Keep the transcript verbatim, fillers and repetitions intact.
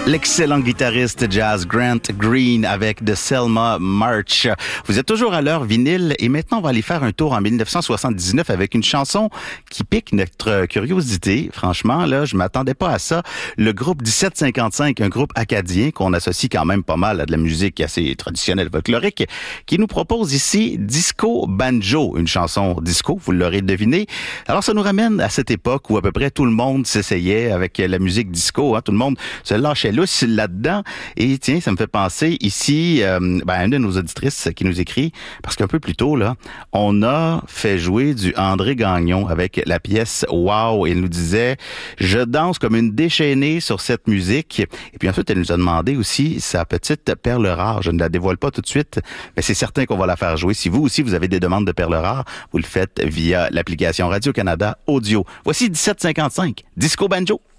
L'excellent guitariste jazz Grant Green avec The Selma March. Vous êtes toujours à l'heure vinyle et maintenant on va aller faire un tour en dix-neuf cent soixante-dix-neuf avec une chanson qui pique notre curiosité. Franchement, là, je m'attendais pas à ça. Le groupe dix-sept cinquante-cinq, un groupe acadien qu'on associe quand même pas mal à de la musique assez traditionnelle folklorique, qui nous propose ici Disco Banjo, une chanson disco, vous l'aurez deviné. Alors ça nous ramène à cette époque où à peu près tout le monde s'essayait avec la musique disco, hein. Tout le monde se lâchait lousse là-dedans. Et tiens, ça me fait penser ici, euh, ben, une de nos auditrices qui nous écrit, parce qu'un peu plus tôt, là, on a fait jouer du André Gagnon avec la pièce Wow. Et elle nous disait, je danse comme une déchaînée sur cette musique. Et puis ensuite, elle nous a demandé aussi sa petite perle rare. Je ne la dévoile pas tout de suite, mais c'est certain qu'on va la faire jouer. Si vous aussi, vous avez des demandes de perles rares, vous le faites via l'application Radio-Canada Audio. Voici dix-sept cinquante-cinq, Disco Banjo.